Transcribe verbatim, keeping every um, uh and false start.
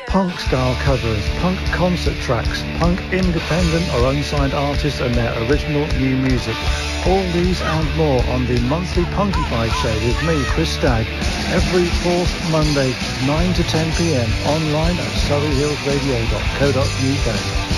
punk style covers, punk concert tracks, punk independent or unsigned artists and their original new music. All these and more on the monthly Punkified show with me, Chris Stagg, every fourth Monday, nine to ten p.m. online at surrey hills radio dot co dot uk.